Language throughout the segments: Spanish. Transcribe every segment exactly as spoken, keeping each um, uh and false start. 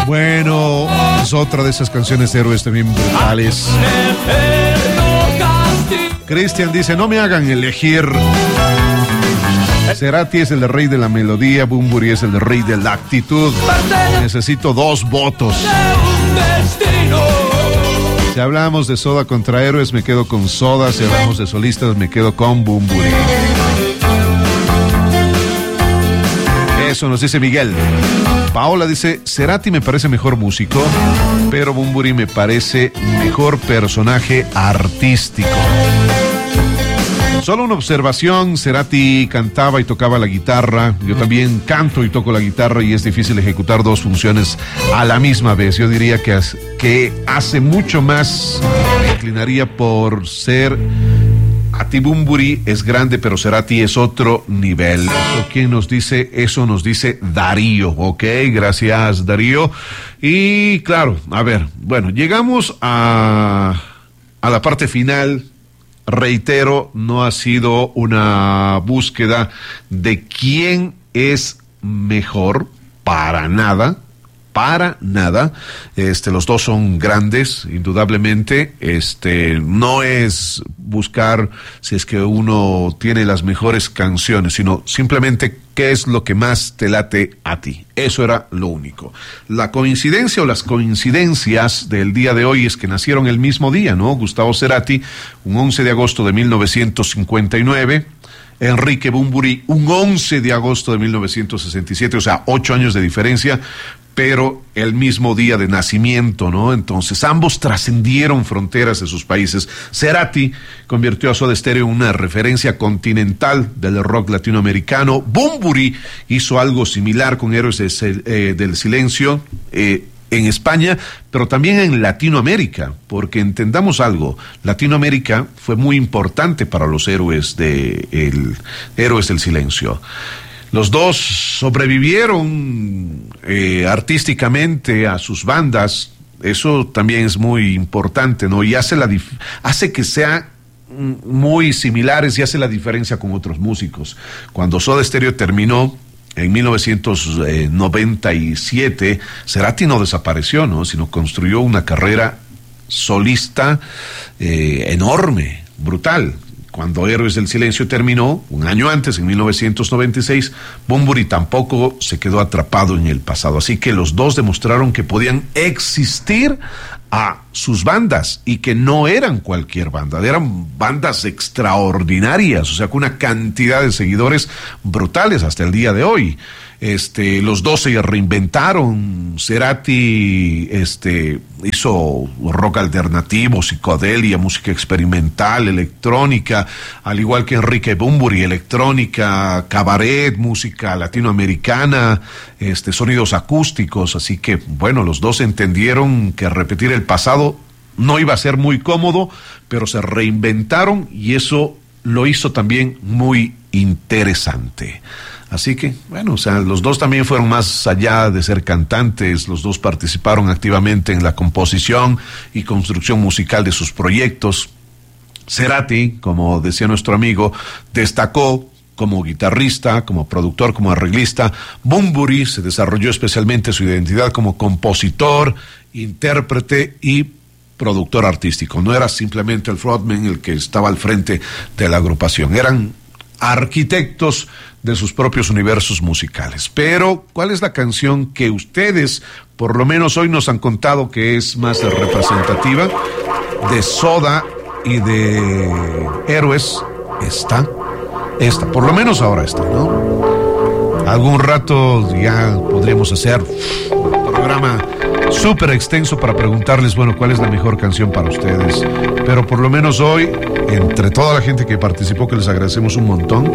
Bueno, es otra de esas canciones de Héroes también brutales. Cristian dice, no me hagan elegir. Cerati es el rey de la melodía, Bunbury es el rey de la actitud. Necesito dos votos. Si hablamos de Soda contra Héroes, me quedo con Soda. Si hablamos de solistas, me quedo con Bunbury. Eso nos dice Miguel. Paola dice, Cerati me parece mejor músico, pero Bunbury me parece mejor personaje artístico. Solo una observación, Cerati cantaba y tocaba la guitarra, yo también canto y toco la guitarra y es difícil ejecutar dos funciones a la misma vez. Yo diría que, que hace mucho más, me inclinaría por ser... A ti Bunbury es grande, pero Cerati es otro nivel. Eso, ¿quién nos dice? Eso nos dice Darío, ¿ok? Gracias, Darío. Y claro, a ver, bueno, llegamos a, a la parte final. Reitero, no ha sido una búsqueda de quién es mejor, para nada. Para nada, este, los dos son grandes, indudablemente, este, no es buscar si es que uno tiene las mejores canciones, sino simplemente qué es lo que más te late a ti, eso era lo único. La coincidencia o las coincidencias del día de hoy es que nacieron el mismo día, ¿no? Gustavo Cerati, un once de agosto de mil novecientos cincuenta y nueve, Enrique Bunbury, un once de agosto de mil novecientos sesenta y siete, o sea, ocho años de diferencia, pero el mismo día de nacimiento, ¿no? Entonces, ambos trascendieron fronteras de sus países. Cerati convirtió a Soda Stereo en una referencia continental del rock latinoamericano. Bunbury hizo algo similar con Héroes de, eh, del Silencio eh, en España, pero también en Latinoamérica, porque entendamos algo, Latinoamérica fue muy importante para los héroes de el, Héroes del Silencio. Los dos sobrevivieron eh, artísticamente a sus bandas, eso también es muy importante, ¿no? Y hace, la dif- hace que sean muy similares y hace la diferencia con otros músicos. Cuando Soda Stereo terminó en mil novecientos noventa y siete, Cerati no desapareció, ¿no? Sino construyó una carrera solista eh, enorme, brutal. Cuando Héroes del Silencio terminó, un año antes, en mil novecientos noventa y seis, Bunbury tampoco se quedó atrapado en el pasado. Así que los dos demostraron que podían existir a sus bandas y que no eran cualquier banda, eran bandas extraordinarias, o sea, con una cantidad de seguidores brutales hasta el día de hoy. Este, los dos se reinventaron. Cerati este, hizo rock alternativo, psicodelia, música experimental, electrónica, al igual que Enrique Bunbury, electrónica, cabaret, música latinoamericana, este, sonidos acústicos. Así que, bueno, los dos entendieron que repetir el pasado no iba a ser muy cómodo, pero se reinventaron y eso lo hizo también muy interesante. Así que, bueno, o sea, los dos también fueron más allá de ser cantantes, los dos participaron activamente en la composición y construcción musical de sus proyectos. Cerati, como decía nuestro amigo, destacó como guitarrista, como productor, como arreglista. Bunbury se desarrolló especialmente su identidad como compositor, intérprete y productor artístico. No era simplemente el frontman el que estaba al frente de la agrupación, eran arquitectos de sus propios universos musicales. Pero, ¿cuál es la canción que ustedes, por lo menos hoy, nos han contado que es más representativa de Soda y de Héroes? Esta, esta, por lo menos ahora esta, ¿no? Algún rato ya podríamos hacer un programa súper extenso para preguntarles, bueno, ¿cuál es la mejor canción para ustedes? Pero por lo menos hoy, entre toda la gente que participó, que les agradecemos un montón,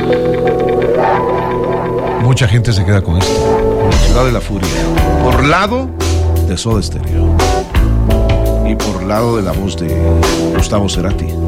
mucha gente se queda con esto, La Ciudad de la Furia, por lado de Soda Stereo y por lado de la voz de Gustavo Cerati.